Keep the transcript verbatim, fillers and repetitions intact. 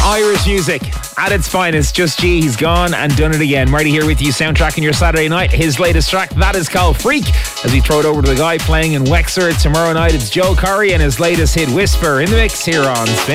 Irish music at its finest. Just G, he's gone and done it again. Marty here with you, soundtracking your Saturday night. His latest track, that is called Freak. As we throw it over to the guy playing in Wexford tomorrow night, it's Joe Corey and his latest hit, Whisper, in the mix here on Spin.